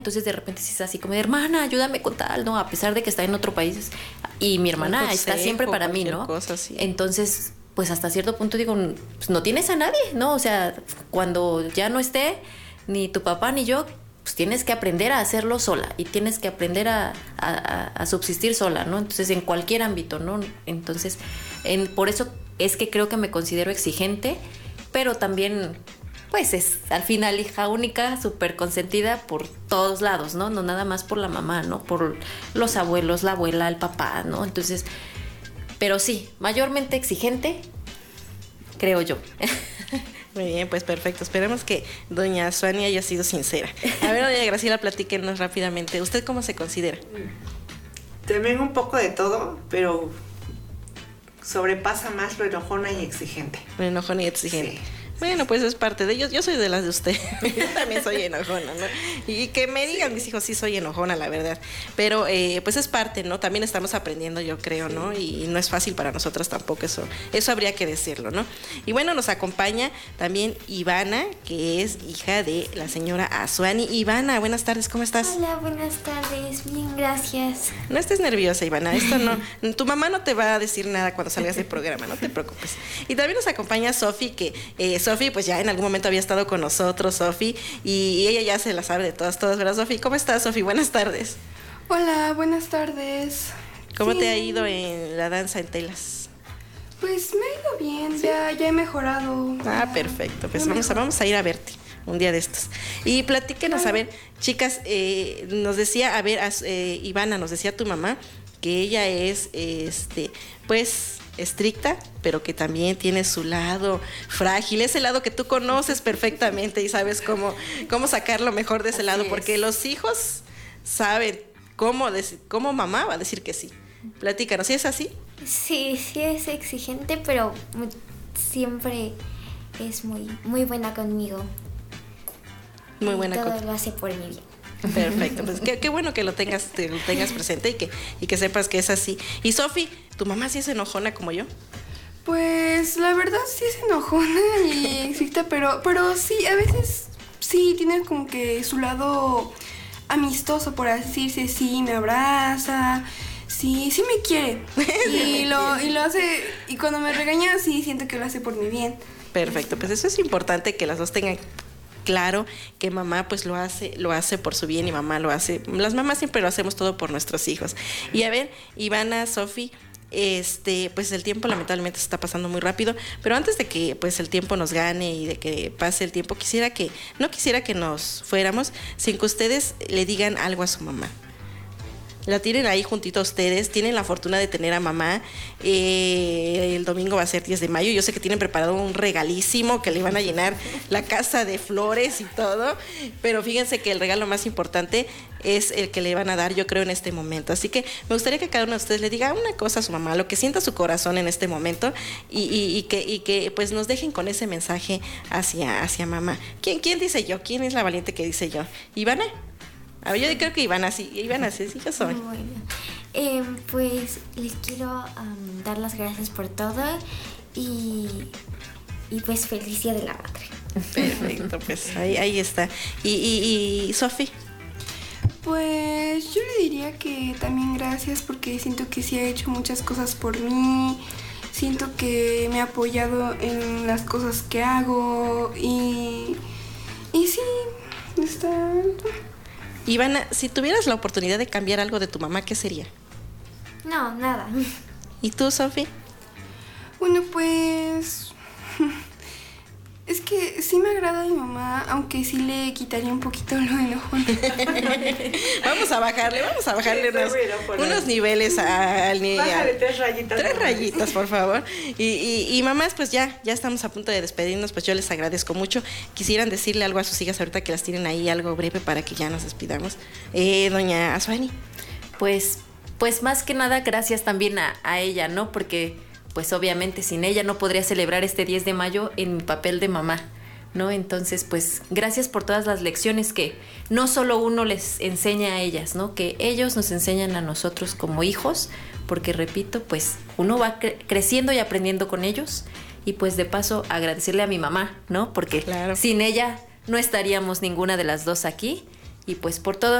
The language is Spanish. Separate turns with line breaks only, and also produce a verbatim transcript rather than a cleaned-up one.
Entonces de repente sí es así como de, hermana, ayúdame con tal, ¿no? A pesar de que está en otro país y mi hermana
consejo,
está siempre para mí, ¿no?
Cosa, sí.
Entonces, pues hasta cierto punto digo, pues no tienes a nadie, ¿no? O sea, cuando ya no esté ni tu papá ni yo, pues tienes que aprender a hacerlo sola y tienes que aprender a, a, a subsistir sola, ¿no? Entonces, en cualquier ámbito, ¿no? Entonces, en, por eso es que creo que me considero exigente, pero también... pues es al final hija única, súper consentida por todos lados, ¿no? No nada más por la mamá, ¿no? Por los abuelos, la abuela, el papá, ¿no? Entonces, pero sí, mayormente exigente, creo yo.
Muy bien, pues perfecto. Esperemos que doña Suani haya sido sincera. A ver, doña Graciela, platíquenos rápidamente. ¿Usted cómo se considera?
También un poco de todo, pero sobrepasa más lo enojona y exigente.
Lo enojona y exigente.
Sí.
Bueno, pues es parte de ellos. Yo soy de las de usted. Yo también soy enojona, ¿no? Y que me digan mis hijos, sí soy enojona, la verdad. Pero eh, pues es parte, ¿no? También estamos aprendiendo, yo creo, ¿no? Y no es fácil para nosotras tampoco eso. Eso habría que decirlo, ¿no? Y bueno, nos acompaña también Ivana, que es hija de la señora Asuani. Ivana, buenas tardes, ¿cómo estás?
Hola, buenas tardes. Bien, gracias.
No estés nerviosa, Ivana. Esto no... Tu mamá no te va a decir nada cuando salgas del programa, no te preocupes. Y también nos acompaña Sofi, que... Eh, Sofi, pues ya en algún momento había estado con nosotros, Sofi, y ella ya se la sabe de todas, todas, ¿verdad, Sofi? ¿Cómo estás, Sofi? Buenas tardes.
Hola, buenas tardes.
¿Cómo
Sí.
te ha ido en la danza en telas?
Pues me ha ido bien, ¿sí? ya, ya he mejorado.
Ah,
Ya.
perfecto, pues
Ya
vamos a,
mejor.
vamos a ir a verte un día de estos. Y platíquenos, a ver, chicas, eh, nos decía, a ver, as- eh, Ivana, nos decía tu mamá que ella es, este, pues... estricta, pero que también tiene su lado frágil, ese lado que tú conoces perfectamente y sabes cómo, cómo sacar lo mejor de ese
Así
lado,
es.
porque los hijos saben cómo, dec- cómo mamá va a decir que sí. Platícanos, ¿sí es así?
Sí, sí es exigente, pero mu- siempre es muy, muy buena conmigo.
Muy
Y
buena
todo
con-
lo hace por mi bien.
Perfecto, pues qué, qué bueno que lo tengas, te lo tengas presente y que, y que sepas que es así. Y Sofi, ¿tu mamá sí es enojona como yo?
Pues la verdad sí es enojona y exigente, pero, pero sí, a veces sí tiene como que su lado amistoso, por así decirse, sí me abraza, sí, sí me quiere. Y lo, y lo hace, y cuando me regaña sí siento que lo hace por mi bien.
Perfecto, pues eso es importante que las dos tengan claro que mamá pues lo hace, lo hace por su bien y mamá lo hace, las mamás siempre lo hacemos todo por nuestros hijos. Y a ver, Ivana, Sofi, este, pues el tiempo lamentablemente se está pasando muy rápido, pero antes de que pues el tiempo nos gane y de que pase el tiempo, quisiera que, no quisiera que nos fuéramos sin que ustedes le digan algo a su mamá. La tienen ahí juntito a ustedes, tienen la fortuna de tener a mamá. Eh, el domingo va a ser diez de mayo. Yo sé que tienen preparado un regalísimo que le van a llenar la casa de flores y todo. Pero fíjense que el regalo más importante es el que le van a dar, yo creo, en este momento. Así que me gustaría que cada uno de ustedes le diga una cosa a su mamá, lo que sienta su corazón en este momento y, y, y que, y que pues nos dejen con ese mensaje hacia, hacia mamá. ¿Quién, ¿Quién dice yo? ¿Quién es la valiente que dice yo? ¿Ivana? A ver, yo creo que Ivana sí, Ivana sí, sí, yo soy.
Bueno, eh, pues les quiero am, dar las gracias por todo y, y pues feliz Día de la Madre.
Perfecto, pues ahí, ahí está. Y, y, y Sofi,
Pues yo le diría que también gracias porque siento que sí ha hecho muchas cosas por mí, siento que me ha apoyado en las cosas que hago y, y sí, está...
Ivana, si tuvieras la oportunidad de cambiar algo de tu mamá, ¿qué sería?
No, nada.
¿Y tú, Sofi?
Bueno, pues... Es que sí me agrada mi mamá, aunque sí le quitaría un poquito lo enojón.
Vamos a bajarle, vamos a bajarle
Sí,
unos,
bueno, por ahí.
unos niveles a- al niño.
Bájale tres rayitas.
Tres
mamá.
rayitas, por favor. Y, y, y mamás, pues ya, ya estamos a punto de despedirnos, pues yo les agradezco mucho. Quisieran decirle algo a sus hijas ahorita que las tienen ahí, algo breve para que ya nos despidamos. Eh, doña Asuani.
Pues, pues más que nada gracias también a, a ella, ¿no? Porque pues obviamente sin ella no podría celebrar este diez de mayo en mi papel de mamá, ¿no? Entonces, pues gracias por todas las lecciones que no solo uno les enseña a ellas, ¿no? Que ellos nos enseñan a nosotros como hijos, porque repito, pues uno va cre- creciendo y aprendiendo con ellos y pues de paso agradecerle a mi mamá, ¿no? Porque
Claro.
sin ella no estaríamos ninguna de las dos aquí Y pues por todo